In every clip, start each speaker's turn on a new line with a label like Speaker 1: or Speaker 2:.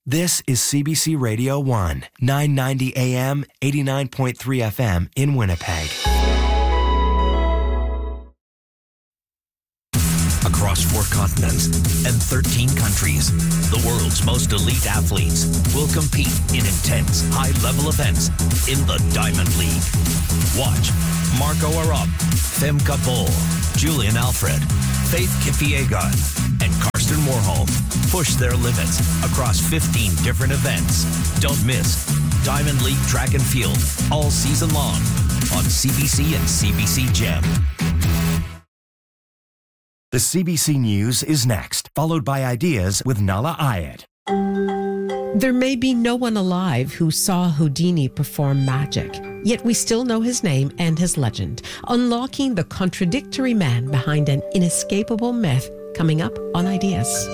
Speaker 1: This is CBC Radio 1, 990 AM, 89.3 FM in Winnipeg. Across 4 continents and 13 countries, the world's most elite athletes will compete in intense, high-level events in the Diamond League. Watch Marco Arop, Femke Bol, Julian Alfred, Faith Kipyegon, and Karsten Warholm push their limits across 15 different events. Don't miss Diamond League Track and Field all season long on CBC and CBC Gem. The CBC News is next, followed by Ideas with Nala Ayed.
Speaker 2: There may be no one alive who saw Houdini perform magic, yet we still know his name and his legend, unlocking the contradictory man behind an inescapable myth, coming up on Ideas.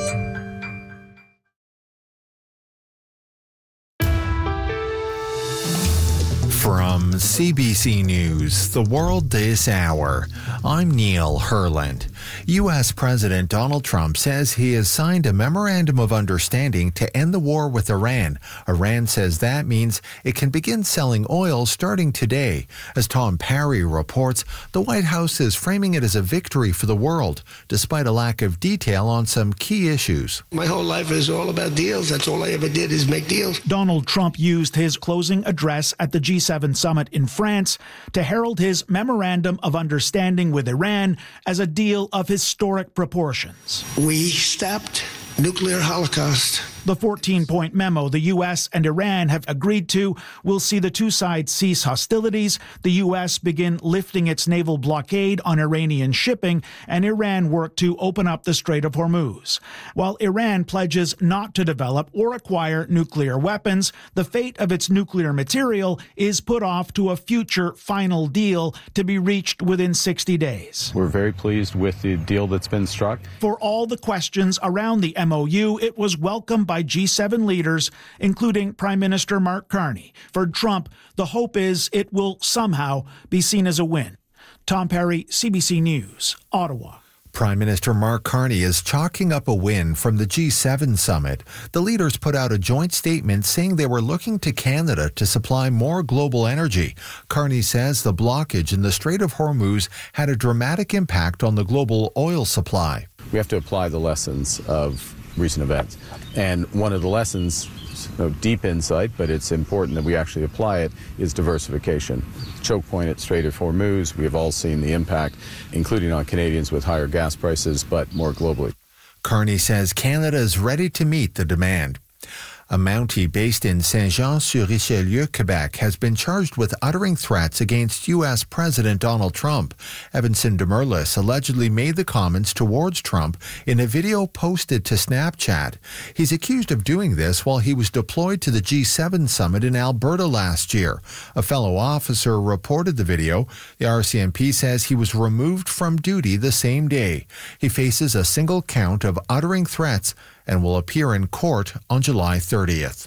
Speaker 3: From CBC News, The World This Hour, I'm Neil Herland. U.S. President Donald Trump says he has signed a memorandum of understanding to end the war with Iran. Iran says that means it can begin selling oil starting today. As Tom Parry reports, the White House is framing it as a victory for the world, despite a lack of detail on some key issues.
Speaker 4: My whole life is all about deals. That's all I ever did is make deals.
Speaker 5: Donald Trump used his closing address at the G7 summit in France to herald his memorandum of understanding with Iran as a deal of historic proportions.
Speaker 4: We stopped nuclear holocaust.
Speaker 5: The 14-point memo the U.S. and Iran have agreed to will see the two sides cease hostilities, the U.S. begin lifting its naval blockade on Iranian shipping, and Iran work to open up the Strait of Hormuz. While Iran pledges not to develop or acquire nuclear weapons, the fate of its nuclear material is put off to a future final deal to be reached within 60 days.
Speaker 6: We're very pleased with the deal that's been struck.
Speaker 5: For all the questions around the MOU, it was welcomed by G7 leaders, including Prime Minister Mark Carney. For Trump, the hope is it will somehow be seen as a win. Tom Parry, CBC News, Ottawa.
Speaker 3: Prime Minister Mark Carney is chalking up a win from the G7 summit. The leaders put out a joint statement saying they were looking to Canada to supply more global energy. Carney says the blockage in the Strait of Hormuz had a dramatic impact on the global oil supply.
Speaker 6: We have to apply the lessons of recent events. And one of the lessons, deep insight, but it's important that we actually apply it, is diversification. Choke point at Strait of Hormuz, we have all seen the impact, including on Canadians with higher gas prices, but more globally.
Speaker 3: Carney says Canada is ready to meet the demand. A Mountie based in Saint-Jean-sur-Richelieu, Quebec, has been charged with uttering threats against U.S. President Donald Trump. Evanson Demerlis allegedly made the comments towards Trump in a video posted to Snapchat. He's accused of doing this while he was deployed to the G7 summit in Alberta last year. A fellow officer reported the video. The RCMP says he was removed from duty the same day. He faces a single count of uttering threats and will appear in court on July 30th.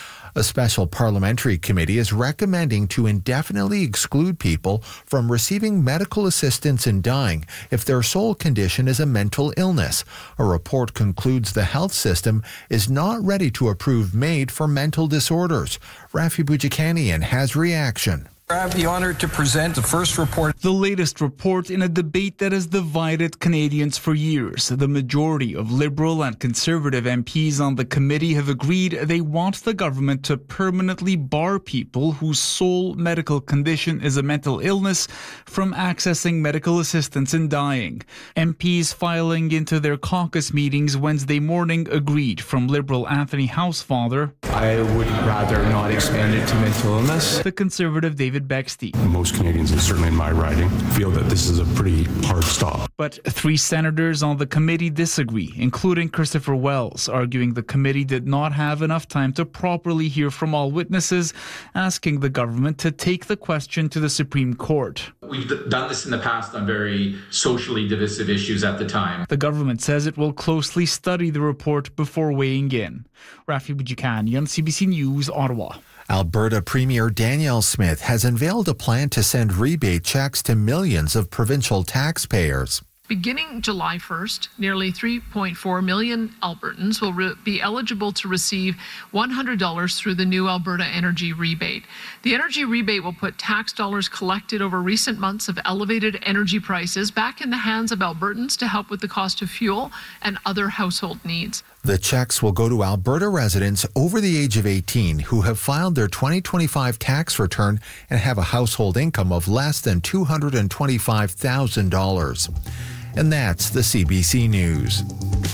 Speaker 3: A special parliamentary committee is recommending to indefinitely exclude people from receiving medical assistance in dying if their sole condition is a mental illness. A report concludes the health system is not ready to approve MAID for mental disorders. Rafi Boudjikanian has reaction.
Speaker 7: I have the honor to present the first report.
Speaker 8: The latest report in a debate that has divided Canadians for years. The majority of Liberal and Conservative MPs on the committee have agreed they want the government to permanently bar people whose sole medical condition is a mental illness from accessing medical assistance in dying. MPs filing into their caucus meetings Wednesday morning agreed, from Liberal Anthony Housefather.
Speaker 9: I would rather not expand it to mental illness.
Speaker 8: The Conservative David Bexty.
Speaker 9: Most Canadians, and certainly in my riding, feel that this is a pretty hard stop.
Speaker 8: But 3 senators on the committee disagree, including Christopher Wells, arguing the committee did not have enough time to properly hear from all witnesses, asking the government to take the question to the Supreme Court.
Speaker 10: We've done this in the past on very socially divisive issues at the time.
Speaker 8: The government says it will closely study the report before weighing in. Rafi Boudjikanian, CBC News, Ottawa.
Speaker 3: Alberta Premier Danielle Smith has unveiled a plan to send rebate checks to millions of provincial taxpayers.
Speaker 11: Beginning July 1st, nearly 3.4 million Albertans will be eligible to receive $100 through the new Alberta Energy Rebate. The energy rebate will put tax dollars collected over recent months of elevated energy prices back in the hands of Albertans to help with the cost of fuel and other household needs.
Speaker 3: The checks will go to Alberta residents over the age of 18 who have filed their 2025 tax return and have a household income of less than $225,000. And that's the CBC News.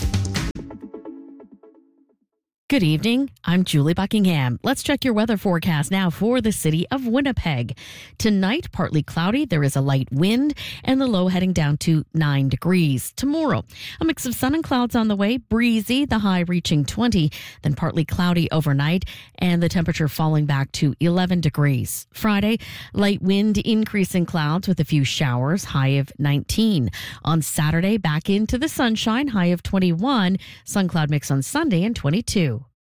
Speaker 12: Good evening. I'm Julie Buckingham. Let's check your weather forecast now for the city of Winnipeg. Tonight, partly cloudy. There is a light wind and the low heading down to 9 degrees. Tomorrow, a mix of sun and clouds on the way, breezy, the high reaching 20, then partly cloudy overnight and the temperature falling back to 11 degrees. Friday, light wind, increasing clouds with a few showers, high of 19. On Saturday, back into the sunshine, high of 21. Sun cloud mix on Sunday and 22.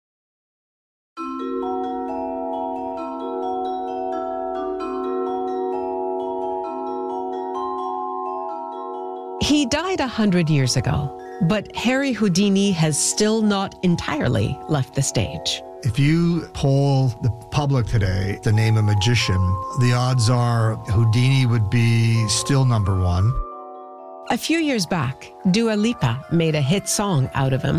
Speaker 2: He died 100 years ago, but Harry Houdini has still not entirely left the stage.
Speaker 13: If you poll the public today to name a magician, the odds are Houdini would be still number one.
Speaker 2: A few years back, Dua Lipa made a hit song out of him.